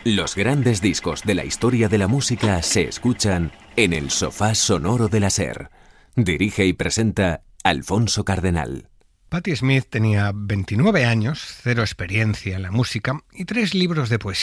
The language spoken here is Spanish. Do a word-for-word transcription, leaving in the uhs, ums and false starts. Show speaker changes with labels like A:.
A: Los grandes discos de la historia de la música se escuchan en el sofá sonoro de la SER. Dirige y presenta Alfonso Cardenal.
B: Patti Smith tenía veintinueve años, cero experiencia en la música y tres libros de poesía.